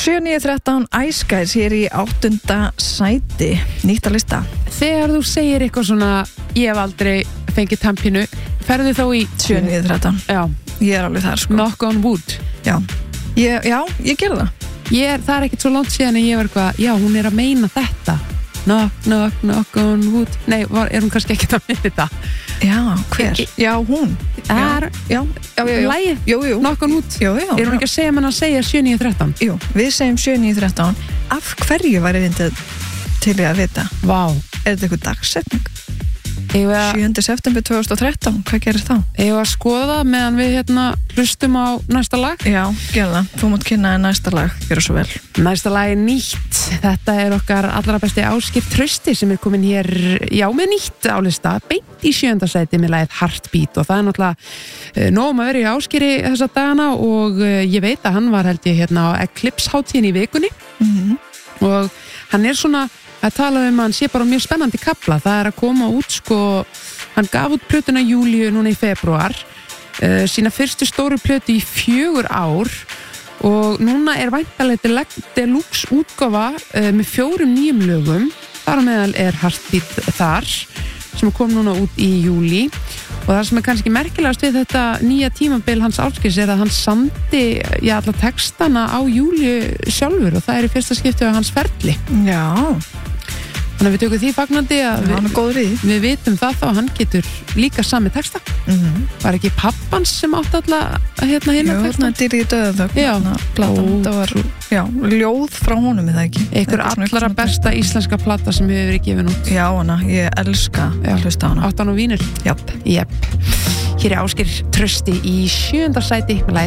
7-9-13 Ice Guys hér í 8. sæti, nýtt að lista. Þegar þú segir eitthvað svona, ég hef aldrei fengið tampínu, ferðu þá í 7-9-13. Já, Ég er alveg þar, sko. knock on wood. Já, ég gerði það. Það er ekkert svo langt síðan en ég var eitthvað, já, hún er að meina þetta. Knock on wood. Nei, er hún kannski ekkert að meina þetta? Já, hver? Já, hún. Já. Lagið, Jú. knock on wood. Já. Er hún ekki að segja mann að segja 7-9-13? Jú, við segjum 7-9-13. Af hverju væri þið til ég að vita? Vá. Er þetta eitthvað dagsetning? 7. 7. september 2013, hvað gerir þá? Ég var að skoða það meðan við hlustum á næsta lag. Já, gerð það. Þú mátt kynna næsta lag, gera svo vel. Næsta lag er nýtt. Þetta er okkar allra besti Ásgeir Trausti sem er komin hér, með nýtt á lista, beint í 7. sæti með lagið Heartbeat og það er náttúrulega nóg að vera í Ásgeiri þessa dagana og ég veit að hann var held ég á Eclipse-hátíðinni í vikunni og hann er svona að tala að hann sé bara mjög spennandi kafla. Það er að koma út, hann gaf út plötuna Júlíu núna í febrúar, sína fyrstu stóru plötu í 4 ár og núna er væntanlega deluxe útgáfa með 4 nýjum lögum. Þar á meðal er Heartbeat þar sem kom núna út í júlí og það sem er kannski merkilegast við þetta nýja tímabil hans Ásgeirs er að hann samdi alla textana á Júlíu sjálfur og það er í fyrsta skipti á hans ferli. Já. Þannig að við tökum því fagnandi að hann er góður í því. Við vitum það þá að hann getur líka sami texta. Var ekki pappans sem átt alla hérna texta? Já, dýrið í döðaþögn. Já. Það var, ljóð frá honum eða ekki. Einhver allra besta íslenska plata sem hefur verið gefin út. Já, ég elska að hlusta á hana. Áttan og vínir. Japp. Hér er Ásgeir Trausti í 7. sæti með lagið